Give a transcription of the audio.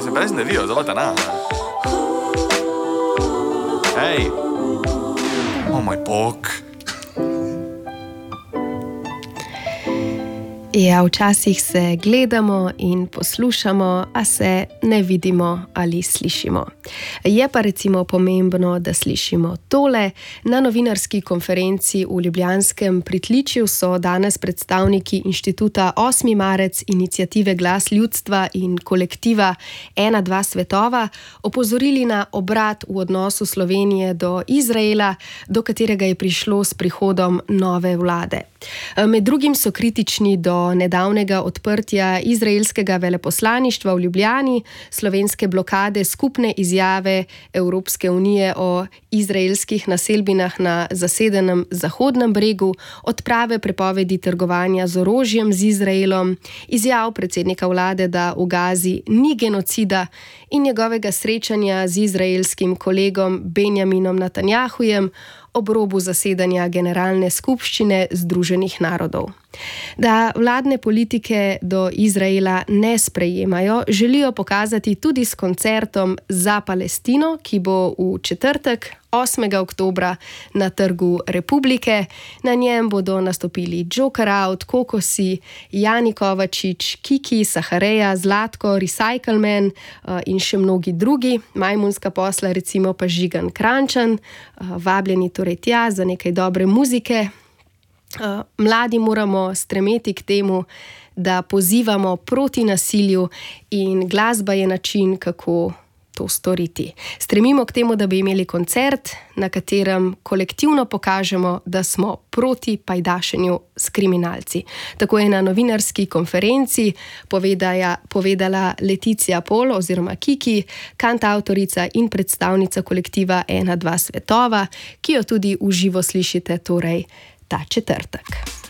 Che se parece Dio, dove nada. Hey. Oh moj bog. Ja, včasih se gledamo in poslušamo, a se ne vidimo ali slišimo. Je pa recimo pomembno, da slišimo tole. Na novinarski konferenci v Ljubljanskem pritličju so danes predstavniki inštituta 8. marec, iniciative Glas ljudstva in kolektiva 1-2 svetova opozorili na obrat v odnosu Slovenije do Izraela, do katerega je prišlo s prihodom nove vlade. Med drugim so kritični do nedavnega odprtja izraelskega veleposlaništva v Ljubljani, slovenske blokade skupne izjave Evropske unije o izraelskih naselbinah na zasedenem Zahodnem bregu, odprave prepovedi trgovanja z orožjem z Izraelom, izjav predsednika vlade, da v Gazi ni genocida, in njegovega srečanja z izraelskim kolegom Benjaminom Netanjahujem ob robu zasedanja Generalne skupščine Združenih narodov. Da vladne politike do Izraela ne sprejemajo, želijo pokazati tudi s koncertom za Palestino, ki bo v četrtek, 8. oktobra, na Trgu Republike. Na njem bodo nastopili Joker Out, Kokosi, Jani Kovačič, Kiki, Sahareja, Zlatko, Recycleman in še mnogi drugi. Majmunska posla, recimo pa Žigan Krančan. Vabljeni torej tja za nekaj dobre muzike. Mladi moramo stremeti k temu, da pozivamo proti nasilju, in glasba je način, kako to storiti. Stremimo k temu, da bi imeli koncert, na katerem kolektivno pokažemo, da smo proti pajdašenju s kriminalci. Tako je na novinarski konferenci povedala Leticia Pol oziroma Kiki, kantavtorica in predstavnica kolektiva 1-2 svetova, ki jo tudi v živo slišite torej ta četrtek.